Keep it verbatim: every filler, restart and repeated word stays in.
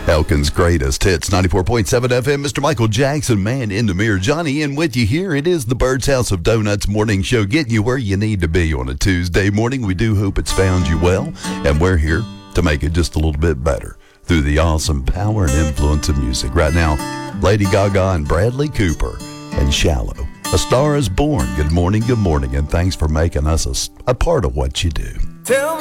Elkin's greatest hits, ninety-four point seven F M. Mister Michael Jackson, Man in the Mirror. Johnny in with you here. It is the Bird's House of Donuts morning show, getting you where you need to be on a Tuesday morning. We do hope it's found you well, and we're here to make it just a little bit better through the awesome power and influence of music. Right now, Lady Gaga and Bradley Cooper and Shallow. A Star is Born. Good morning, good morning, and thanks for making us a, a part of what you do. Tell